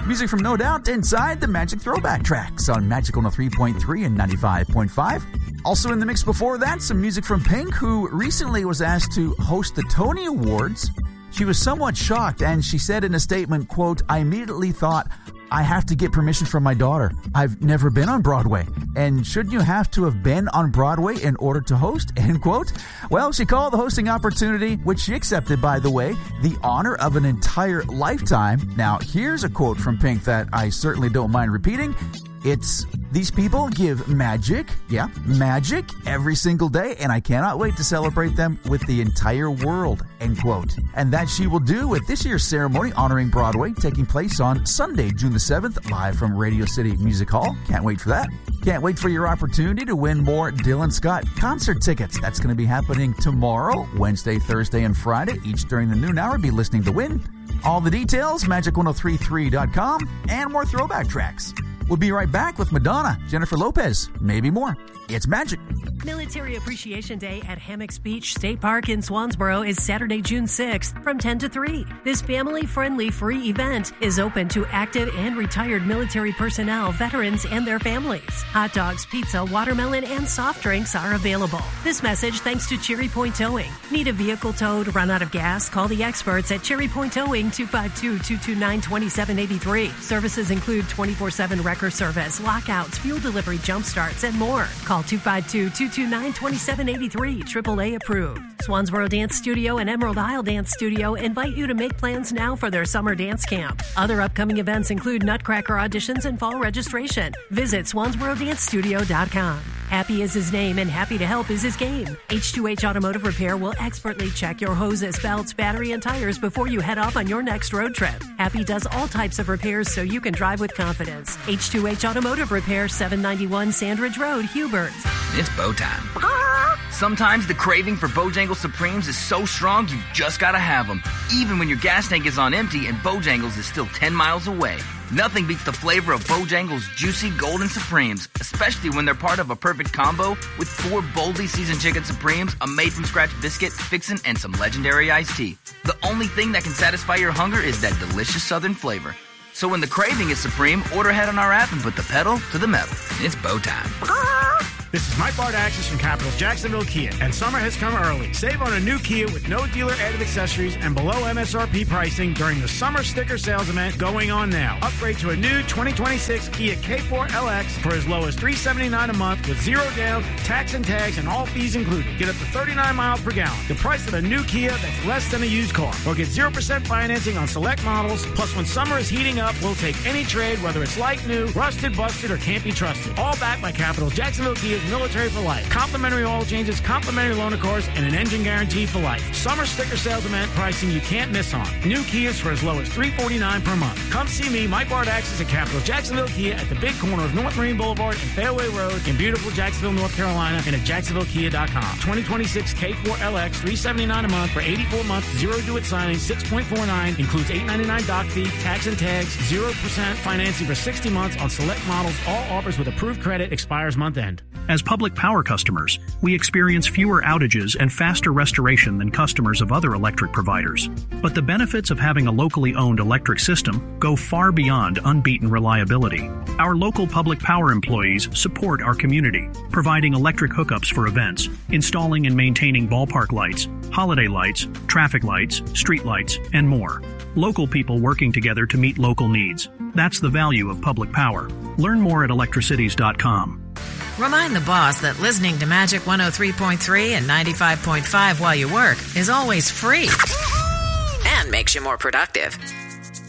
Music from No Doubt inside the Magic Throwback Tracks on Magic 103.3 and 95.5. Also in the mix before that, some music from Pink, who recently was asked to host the Tony Awards. She was somewhat shocked, and she said in a statement, quote, "I immediately thought, I have to get permission from my daughter. I've never been on Broadway. And shouldn't you have to have been on Broadway in order to host?" End quote. Well, she called the hosting opportunity, which she accepted, by the way, the honor of an entire lifetime. Now, here's a quote from Pink that I certainly don't mind repeating. It's, "These people give magic every single day, and I cannot wait to celebrate them with the entire world," end quote. And that she will do with this year's ceremony honoring Broadway, taking place on Sunday, June the 7th, live from Radio City Music Hall. Can't wait for that. Can't wait for your opportunity to win more Dylan Scott concert tickets. That's going to be happening tomorrow, Wednesday, Thursday, and Friday, each during the noon hour. Be listening to win. All the details, magic1033.com, and more throwback tracks. We'll be right back with Madonna, Jennifer Lopez, maybe more. It's Magic. Military Appreciation Day at Hammocks Beach State Park in Swansboro is Saturday, June 6th from 10 to 3. This family-friendly free event is open to active and retired military personnel, veterans, and their families. Hot dogs, pizza, watermelon, and soft drinks are available. This message thanks to Cherry Point Towing. Need a vehicle towed, run out of gas? Call the experts at Cherry Point Towing, 252-229-2783. Services include 24/7 wrecker service, lockouts, fuel delivery, jump starts, and more. Call 252-229-2783, AAA approved. Swansboro Dance Studio and Emerald Isle Dance Studio invite you to make plans now for their summer dance camp. Other upcoming events include Nutcracker auditions and fall registration. Visit SwansboroDanceStudio.com. Happy is his name and happy to help is his game. H2H Automotive Repair will expertly check your hoses, belts, battery, and tires before you head off on your next road trip. Happy does all types of repairs so you can drive with confidence. H2H Automotive Repair, 791 Sandridge Road, Hubert. It's bow time. Sometimes the craving for Bojangles Supremes is so strong you've just gotta have them, even when your gas tank is on empty and Bojangles is still 10 miles away. Nothing beats the flavor of Bojangles Juicy Golden Supremes, especially when they're part of a perfect combo with 4 boldly seasoned chicken Supremes, a made-from-scratch biscuit, fixin', and some legendary iced tea. The only thing that can satisfy your hunger is that delicious southern flavor. So when the craving is supreme, order ahead on our app and put the pedal to the metal. It's bow time. This is Mike Bardaxis from Capital Jacksonville Kia, and summer has come early. Save on a new Kia with no dealer-added accessories and below MSRP pricing during the summer sticker sales event going on now. Upgrade to a new 2026 Kia K4 LX for as low as $379 a month with zero down, tax and tags, and all fees included. Get up to 39 miles per gallon. The price of a new Kia that's less than a used car. Or get 0% financing on select models. Plus, when summer is heating up, we'll take any trade, whether it's like new, rusted, busted, or can't be trusted. All backed by Capital Jacksonville Kia Military for life. Complimentary oil changes, complimentary loaner cars, and an engine guarantee for life. Summer sticker sales event pricing you can't miss on. New Kias for as low as $349 per month. Come see me, Mike Bardaxis at Capital Jacksonville Kia at the big corner of North Marine Boulevard and Fairway Road in beautiful Jacksonville, North Carolina, and at jacksonvillekia.com. 2026 K4 LX, $379 a month for 84 months, zero due at signing, 6.49, includes $899 doc fee, tax and tags, 0% financing for 60 months on select models. All offers with approved credit, expires month end. As Public Power customers, we experience fewer outages and faster restoration than customers of other electric providers. But the benefits of having a locally owned electric system go far beyond unbeaten reliability. Our local Public Power employees support our community, providing electric hookups for events, installing and maintaining ballpark lights, holiday lights, traffic lights, street lights, and more. Local people working together to meet local needs. That's the value of Public Power. Learn more at electricities.com. Remind the boss that listening to Magic 103.3 and 95.5 while you work is always free and makes you more productive.